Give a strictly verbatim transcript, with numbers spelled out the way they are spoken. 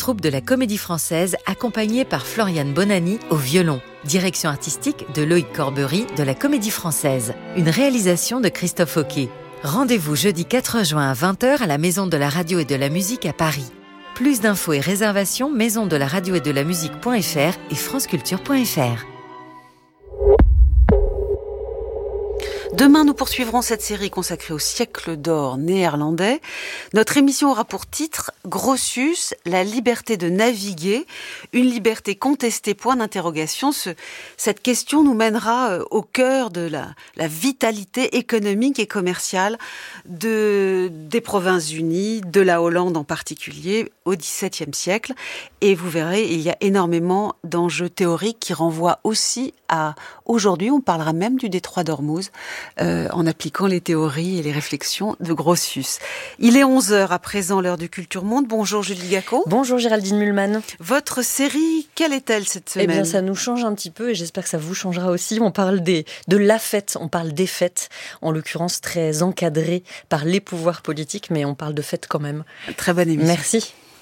troupe de la Comédie Française accompagnée par Floriane Bonani au violon. Direction artistique de Loïc Corbery de la Comédie Française. Une réalisation de Christophe Hoquet. Rendez-vous jeudi quatre juin à vingt heures à la Maison de la Radio et de la Musique à Paris. Plus d'infos et réservations maison de la radio et de la musique point f r et franceculture point f r. Demain, nous poursuivrons cette série consacrée au siècle d'or néerlandais. Notre émission aura pour titre « Grotius, la liberté de naviguer, une liberté contestée, point d'interrogation ». Ce, cette question nous mènera au cœur de la, la vitalité économique et commerciale de, des Provinces-Unies, de la Hollande en particulier, au dix-septième siècle. Et vous verrez, il y a énormément d'enjeux théoriques qui renvoient aussi à aujourd'hui. On parlera même du détroit d'Ormuz. Euh, en appliquant les théories et les réflexions de Grotius. Il est onze heures à présent, l'heure du Culture Monde. Bonjour Julie Gacot. Bonjour Géraldine Mühlmann. Votre série, quelle est-elle cette semaine ? Eh bien, ça nous change un petit peu et j'espère que ça vous changera aussi. On parle des, de la fête, on parle des fêtes, en l'occurrence très encadrées par les pouvoirs politiques, mais on parle de fêtes quand même. Très bonne émission. Merci.